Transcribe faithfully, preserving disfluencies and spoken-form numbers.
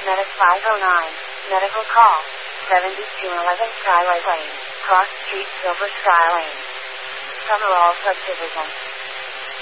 Medic five oh nine, medical call, seventy-two eleven Skylake Lane, Cross Street, Silver Sky Lane. Summerall Subdivision.